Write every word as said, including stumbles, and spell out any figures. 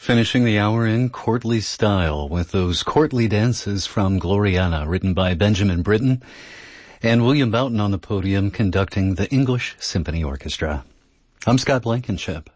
Finishing the hour in courtly style with those courtly dances from Gloriana, written by Benjamin Britten, and William Boughton on the podium conducting the English Symphony Orchestra. I'm Scott Blankenship.